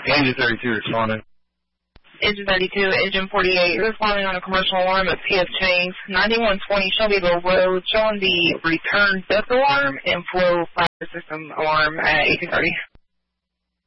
Engine 32 responding. Engine 32, Engine 48, responding on a commercial alarm at PF Chang's 9120 Shelbyville Road, showing the return death alarm and flow fire system alarm at 1830.